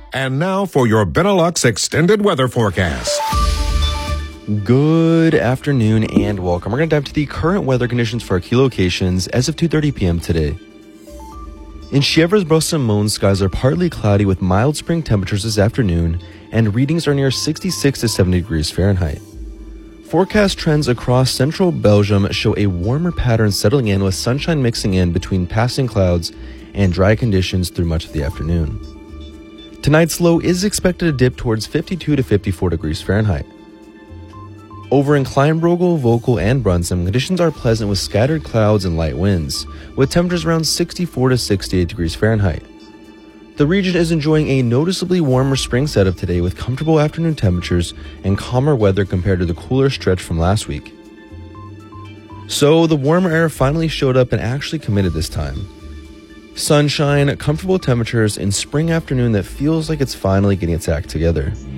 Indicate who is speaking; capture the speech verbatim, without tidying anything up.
Speaker 1: And now for your Benelux extended weather forecast.
Speaker 2: Good afternoon and welcome. We're going to dive into the current weather conditions for our key locations as of two thirty p.m. today. In Chèvres, Brussels, and Mons, skies are partly cloudy with mild spring temperatures this afternoon, and readings are near sixty-six to seventy degrees Fahrenheit. Forecast trends across central Belgium show a warmer pattern settling in with sunshine mixing in between passing clouds and dry conditions through much of the afternoon. Tonight's low is expected to dip towards fifty-two to fifty-four degrees Fahrenheit. Over in Kleinbrogel, Vogel, and Brunsum, conditions are pleasant with scattered clouds and light winds, with temperatures around sixty-four to sixty-eight degrees Fahrenheit. The region is enjoying a noticeably warmer spring setup today with comfortable afternoon temperatures and calmer weather compared to the cooler stretch from last week. So, the warmer air finally showed up and actually committed this time. Sunshine, comfortable temperatures, and spring afternoon that feels like it's finally getting its act together.